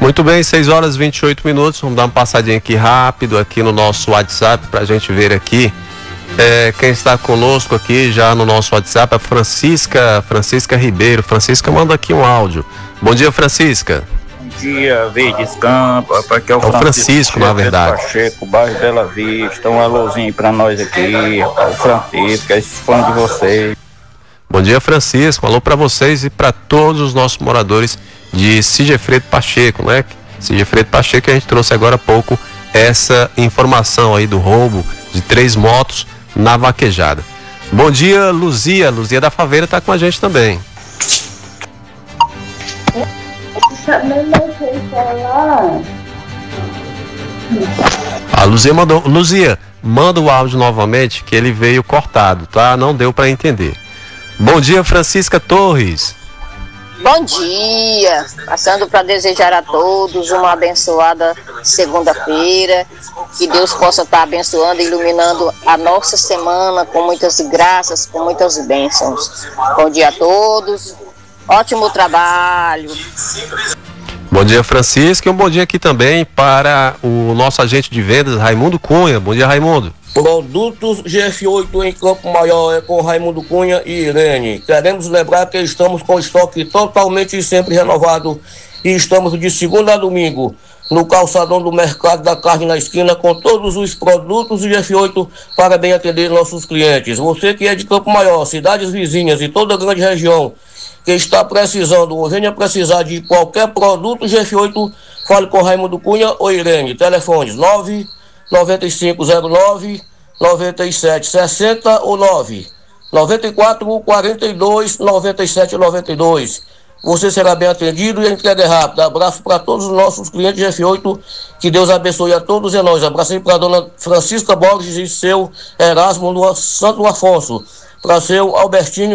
Muito bem, 6 horas e 28 minutos. Vamos dar uma passadinha aqui rápido aqui no nosso WhatsApp para a gente ver aqui quem está conosco aqui já no nosso WhatsApp é Francisca Ribeiro. Francisca, manda aqui um áudio. Bom dia, Francisca. Bom dia, Verdes Campos. Aqui é o Francisco, na verdade. Pacheco, bairro Bela Vista. Um alôzinho pra nós aqui. O Francisco, é fã de vocês. Bom dia, Francisco. Alô para vocês e para todos os nossos moradores de Sigefredo Pacheco, né? Sigefredo Pacheco, a gente trouxe agora há pouco essa informação aí do roubo de 3 motos na vaquejada. Bom dia, Luzia. Luzia da Faveira está com a gente também. A Luzia mandou. Luzia, manda o áudio novamente que ele veio cortado, tá? Não deu para entender. Bom dia, Francisca Torres. Bom dia, passando para desejar a todos uma abençoada segunda-feira, que Deus possa estar abençoando e iluminando a nossa semana com muitas graças, com muitas bênçãos. Bom dia a todos, ótimo trabalho. Bom dia, Francisco, e um bom dia aqui também para o nosso agente de vendas, Raimundo Cunha. Bom dia, Raimundo. Produtos GF8 em Campo Maior é com Raimundo Cunha e Irene. Queremos lembrar que estamos com estoque totalmente e sempre renovado e estamos de segunda a domingo no calçadão do Mercado da Carne na esquina com todos os produtos GF8 para bem atender nossos clientes. Você que é de Campo Maior, cidades vizinhas e toda a grande região que está precisando ou venha precisar de qualquer produto GF8, fale com Raimundo Cunha ou Irene. Telefones 99509-9760 ou 99442-9792. Você será bem atendido e a entrega é rápida. Abraço para todos os nossos clientes F8. Que Deus abençoe a todos e a nós. Abraço aí para a dona Francisca Borges e seu Erasmo no Santo Afonso. Para seu Albertinho